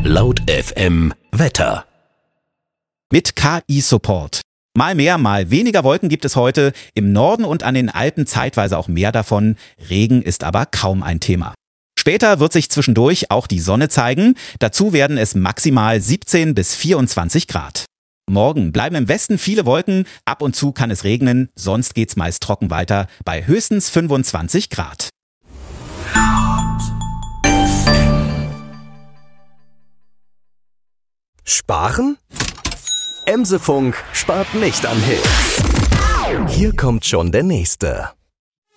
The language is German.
Laut FM Wetter. Mit KI-Support. Mal mehr, mal weniger Wolken gibt es heute. Im Norden und an den Alpen zeitweise auch mehr davon. Regen ist aber kaum ein Thema. Später wird sich zwischendurch auch die Sonne zeigen. Dazu werden es maximal 17 bis 24 Grad. Morgen bleiben im Westen viele Wolken. Ab und zu kann es regnen. Sonst geht's meist trocken weiter bei höchstens 25 Grad. Sparen? Emsefunk spart nicht an Hits. Hier kommt schon der nächste.